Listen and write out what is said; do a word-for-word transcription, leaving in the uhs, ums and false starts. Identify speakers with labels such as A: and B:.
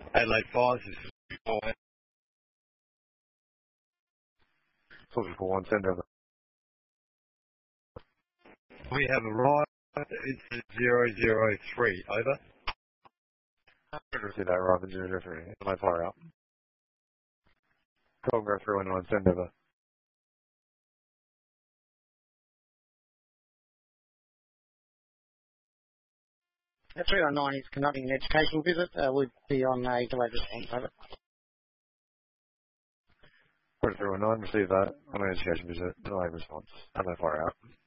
A: Adelaide Fires is
B: Talking for one, send over.
A: We have arrived. It's zero zero three. Over.
B: I didn't see that, Robin, zero zero three. My fire out. Congo three one one, send over.
C: three one nine is conducting an educational visit. Uh, would be on a delayed response. Over.
B: three one nine, receive that. On an education visit, delayed response. And my fire out.